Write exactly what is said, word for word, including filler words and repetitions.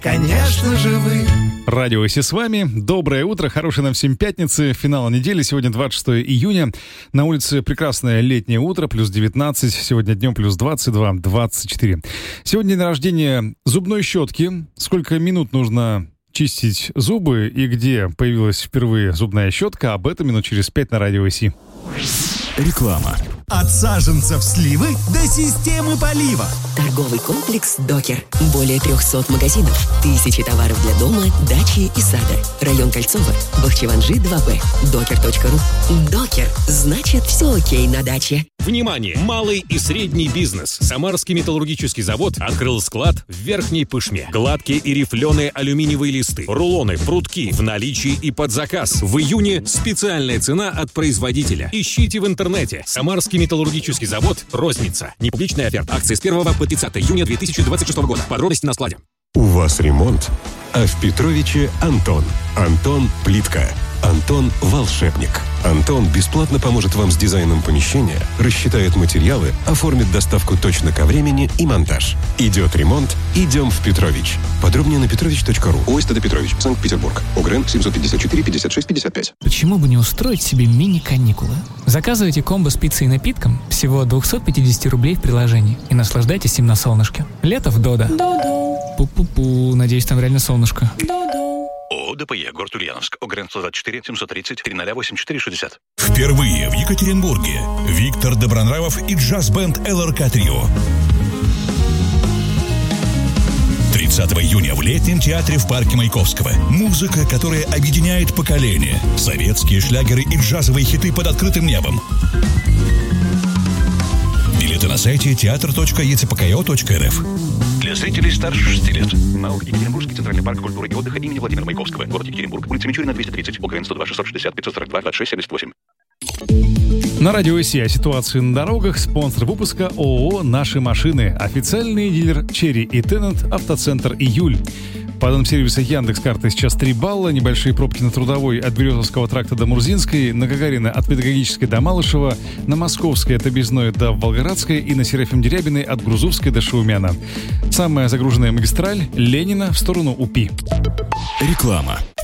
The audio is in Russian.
Конечно же вы. Радио Си с вами. Доброе утро, хорошей нам всем пятницы, финала недели. Сегодня двадцать шестое июня. На улице прекрасное летнее утро, плюс девятнадцать. Сегодня днем плюс двадцать два, двадцать четыре. Сегодня день рождения зубной щетки. Сколько минут нужно чистить зубы и где появилась впервые зубная щетка, об этом минут через пять на Радио Си. Реклама. От саженцев сливы до системы полива. Торговый комплекс «Докер». Более трехсот магазинов. Тысячи товаров для дома, дачи и сада. Район Кольцово. Бахчеванжи два Б. докер точка ру. «Докер» значит все окей на даче. Внимание! Малый и средний бизнес. Самарский металлургический завод открыл склад в Верхней Пышме. Гладкие и рифленые алюминиевые листы, рулоны, прутки в наличии и под заказ. В июне специальная цена от производителя. Ищите в интернете. Самарский металлургический завод «Розница». Непубличная оферта. Акции с первого по тридцатое июня две тысячи двадцать шестого года. Подробности на складе. У вас ремонт, а в Петровиче Антон. Антон Плитка. Антон Волшебник. Антон бесплатно поможет вам с дизайном помещения, рассчитает материалы, оформит доставку точно ко времени и монтаж. Идет ремонт, идем в Петрович. Подробнее на петрович точка ру. ОСТД Петрович, Санкт-Петербург. ОГРН семьсот пятьдесят четыре пятьдесят шесть пятьдесят пять. Почему бы не устроить себе мини-каникулы? Заказывайте комбо с пиццей и напитком всего двести пятьдесят рублей в приложении и наслаждайтесь им на солнышке. Лето в Додо. Додо. Пу-пу-пу, надеюсь, там реально солнышко. Додо. ООО ДПЕ, город Ульяновск, ОГРН сто двадцать четыре семьсот тридцать три ноль восемь четыре шестьдесят. Впервые в Екатеринбурге Виктор Добронравов и джаз-бенд эл эр ка Трио. тридцатого июня в Летнем театре в парке Маяковского. Музыка, которая объединяет поколения. Советские шлягеры и джазовые хиты под открытым небом. Билеты на сайте театр точка е цэ пэ ка о точка эр эф. Для зрителей старше шести лет. МАУ Екатеринбургский центральный парк культуры и отдыха имени Владимира Маяковского. Город Екатеринбург. Улица Мичурина, двести тридцать. ОГРН сто два шестьсот шестьдесят пятьсот сорок два двадцать шесть семьдесят восемь. На Радио Си о ситуации на дорогах. Спонсор выпуска ООО «Наши машины». Официальный дилер Черри и Теннет. Автоцентр «Июль». По данным сервиса Яндекс.Карты сейчас три балла, небольшие пробки на Трудовой от Березовского тракта до Мурзинской, на Гагарина от Педагогической до Малышева, на Московской от Объездной до Волгоградской и на Серафим-Дерябиной от Грузовской до Шаумяна. Самая загруженная магистраль — Ленина в сторону УПИ. Реклама.